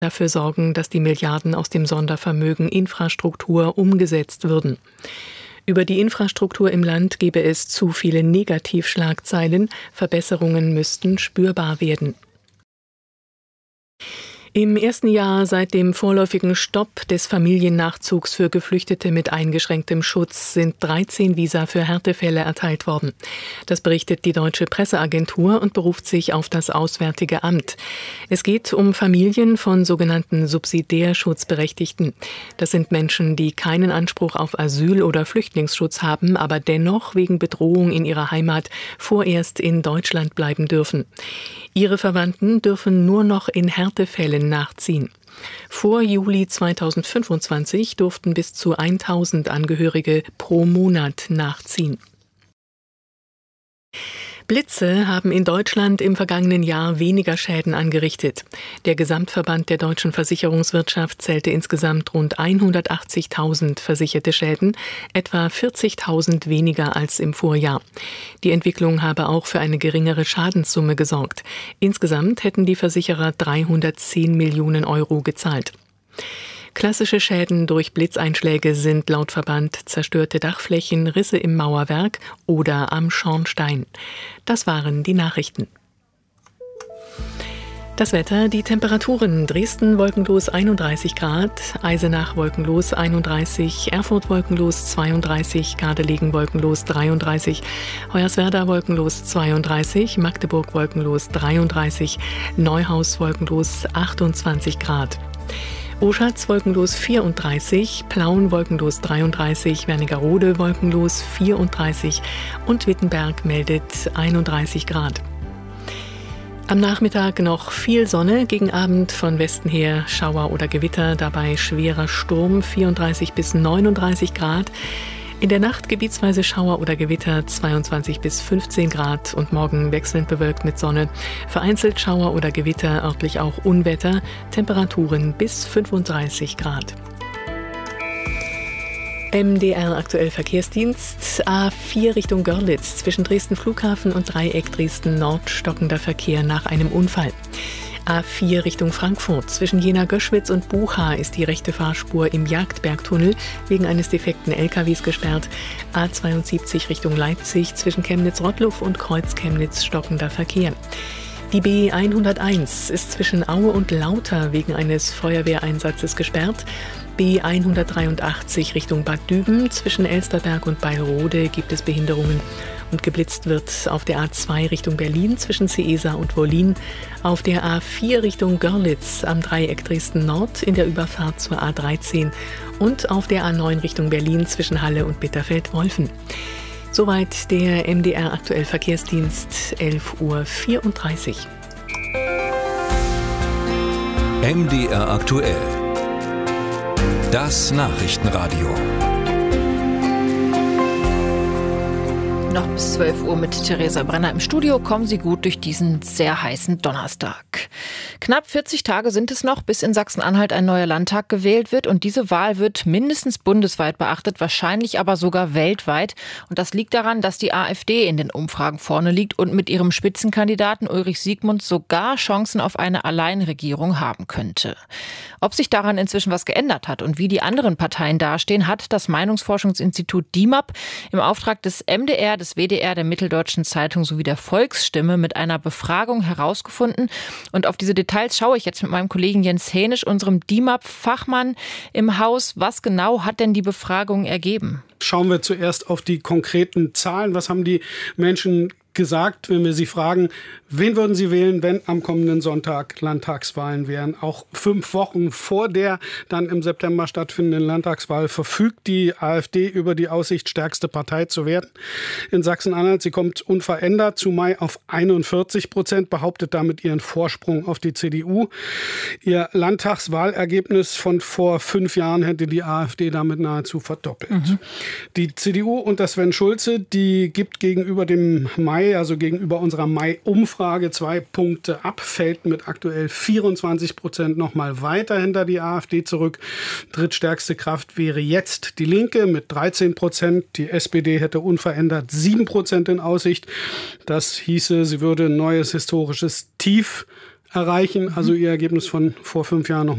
dafür sorgen, dass die Milliarden aus dem Sondervermögen Infrastruktur umgesetzt würden. Über die Infrastruktur im Land gebe es zu viele Negativschlagzeilen, Verbesserungen müssten spürbar werden. Im ersten Jahr seit dem vorläufigen Stopp des Familiennachzugs für Geflüchtete mit eingeschränktem Schutz sind 13 Visa für Härtefälle erteilt worden. Das berichtet die Deutsche Presseagentur und beruft sich auf das Auswärtige Amt. Es geht um Familien von sogenannten Subsidiärschutzberechtigten. Das sind Menschen, die keinen Anspruch auf Asyl- oder Flüchtlingsschutz haben, aber dennoch wegen Bedrohung in ihrer Heimat vorerst in Deutschland bleiben dürfen. Ihre Verwandten dürfen nur noch in Härtefällen nachziehen. Vor Juli 2025 durften bis zu 1000 Angehörige pro Monat nachziehen. Blitze haben in Deutschland im vergangenen Jahr weniger Schäden angerichtet. Der Gesamtverband der deutschen Versicherungswirtschaft zählte insgesamt rund 180.000 versicherte Schäden, etwa 40.000 weniger als im Vorjahr. Die Entwicklung habe auch für eine geringere Schadenssumme gesorgt. Insgesamt hätten die Versicherer 310 Millionen Euro gezahlt. Klassische Schäden durch Blitzeinschläge sind laut Verband zerstörte Dachflächen, Risse im Mauerwerk oder am Schornstein. Das waren die Nachrichten. Das Wetter, die Temperaturen: Dresden wolkenlos 31 Grad, Eisenach wolkenlos 31, Erfurt wolkenlos 32, Gardelegen wolkenlos 33, Hoyerswerda wolkenlos 32, Magdeburg wolkenlos 33, Neuhaus wolkenlos 28 Grad. Oschatz wolkenlos 34, Plauen wolkenlos 33, Wernigerode wolkenlos 34 und Wittenberg meldet 31 Grad. Am Nachmittag noch viel Sonne, gegen Abend von Westen her Schauer oder Gewitter, dabei schwerer Sturm 34 bis 39 Grad. In der Nacht gebietsweise Schauer oder Gewitter 22 bis 15 Grad und morgen wechselnd bewölkt mit Sonne. Vereinzelt Schauer oder Gewitter, örtlich auch Unwetter, Temperaturen bis 35 Grad. MDR aktuell Verkehrsdienst. A4 Richtung Görlitz zwischen Dresden Flughafen und Dreieck Dresden Nord stockender Verkehr nach einem Unfall. A4 Richtung Frankfurt. Zwischen Jena-Göschwitz und Bucha ist die rechte Fahrspur im Jagdbergtunnel wegen eines defekten LKWs gesperrt. A72 Richtung Leipzig. Zwischen Chemnitz-Rottluff und Kreuz-Chemnitz stockender Verkehr. Die B101 ist zwischen Aue und Lauter wegen eines Feuerwehreinsatzes gesperrt. B183 Richtung Bad Düben. Zwischen Elsterberg und Beilrode gibt es Behinderungen. Und geblitzt wird auf der A2 Richtung Berlin zwischen Seesa und Wollin, auf der A4 Richtung Görlitz am Dreieck Dresden Nord in der Überfahrt zur A13 und auf der A9 Richtung Berlin zwischen Halle und Bitterfeld-Wolfen. Soweit der MDR aktuell Verkehrsdienst, 11:34 Uhr. MDR aktuell. Das Nachrichtenradio. Noch bis 12 Uhr mit Theresa Brenner im Studio. Kommen Sie gut durch diesen sehr heißen Donnerstag. Knapp 40 Tage sind es noch, bis in Sachsen-Anhalt ein neuer Landtag gewählt wird. Und diese Wahl wird mindestens bundesweit beachtet, wahrscheinlich aber sogar weltweit. Und das liegt daran, dass die AfD in den Umfragen vorne liegt und mit ihrem Spitzenkandidaten Ulrich Siegmund sogar Chancen auf eine Alleinregierung haben könnte. Ob sich daran inzwischen was geändert hat und wie die anderen Parteien dastehen, hat das Meinungsforschungsinstitut DIMAP im Auftrag des MDR, des WDR, der Mitteldeutschen Zeitung sowie der Volksstimme mit einer Befragung herausgefunden. Und auf diese Details schaue ich jetzt mit meinem Kollegen Jens Hänisch, unserem DIMAP-Fachmann im Haus. Was genau hat denn die Befragung ergeben? Schauen wir zuerst auf die konkreten Zahlen. Was haben die Menschen gesagt, wenn wir sie fragen, wen würden sie wählen, wenn am kommenden Sonntag Landtagswahlen wären? Auch 5 Wochen vor der dann im September stattfindenden Landtagswahl verfügt die AfD über die Aussicht, stärkste Partei zu werden. In Sachsen-Anhalt, sie kommt unverändert zu Mai auf 41%, behauptet damit ihren Vorsprung auf die CDU. Ihr Landtagswahlergebnis von vor 5 Jahren hätte die AfD damit nahezu verdoppelt. Die CDU unter Sven Schulze, die gibt gegenüber dem Mai, also gegenüber unserer Mai-Umfrage, 2 Punkte ab, fällt mit aktuell 24% nochmal weiter hinter die AfD zurück. Drittstärkste Kraft wäre jetzt die Linke mit 13%. Die SPD hätte unverändert 7% in Aussicht. Das hieße, sie würde ein neues historisches Tief erreichen, also ihr Ergebnis von vor 5 Jahren noch